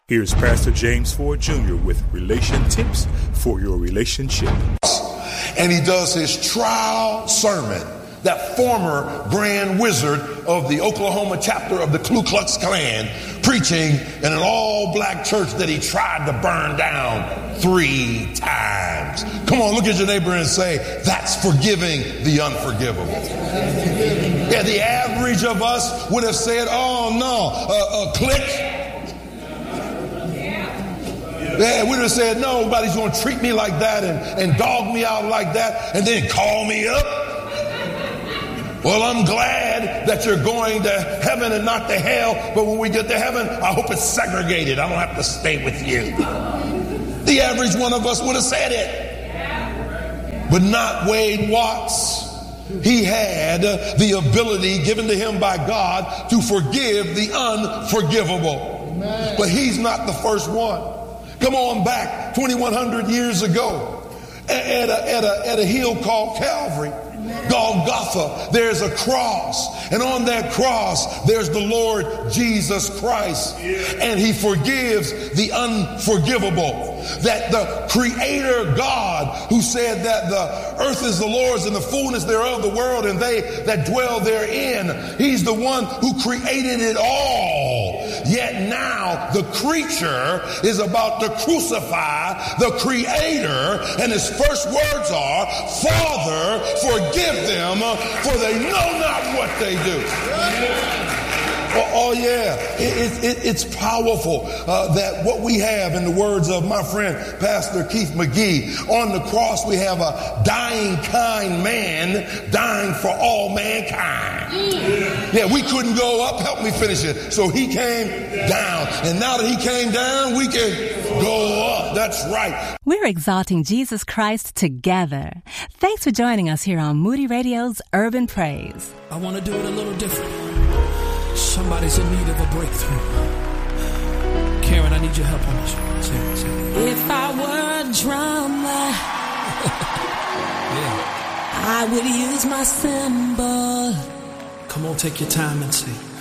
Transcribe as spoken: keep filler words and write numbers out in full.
Here's Pastor James Ford Junior with Relation Tips for Your Relationship. And he does his trial sermon. That former grand wizard of the Oklahoma chapter of the Ku Klux Klan preaching in an all-black church that he tried to burn down three times. Come on, look at your neighbor and say, that's forgiving the unforgivable. Yeah, the average of us would have said, oh no, uh, uh, click. Yeah, we would have said, no, nobody's going to treat me like that and, and dog me out like that and then call me up. Well, I'm glad that you're going to heaven and not to hell, but when we get to heaven, I hope it's segregated. I don't have to stay with you. The average one of us would have said it. But not Wade Watts. He had the ability given to him by God to forgive the unforgivable. But he's not the first one. Come on back twenty-one hundred years ago at a, at a, at a hill called Calvary. Golgotha, there's a cross, and on that cross there's the Lord Jesus Christ, and he forgives the unforgivable. That the Creator God, who said that the earth is the Lord's and the fullness thereof, the world and they that dwell therein, he's the one who created it all. Yet now the creature is about to crucify the Creator, and his first words are, Father, forgive them, for they know not what they do. Oh, oh yeah, it, it, it's powerful uh, that what we have, in the words of my friend Pastor Keith McGee, on the cross we have a dying kind man dying for all mankind. Yeah, we couldn't go up, help me finish it. So he came down, and now that he came down, we can go up. That's right. We're exalting Jesus Christ together. Thanks for joining us here on Moody Radio's Urban Praise. I want to do it a little different. Somebody's in need of a breakthrough. Karen, I need your help on this one. Say it, say it. If I were a drummer, yeah. I would use my cymbal. Come on, take your time and sing.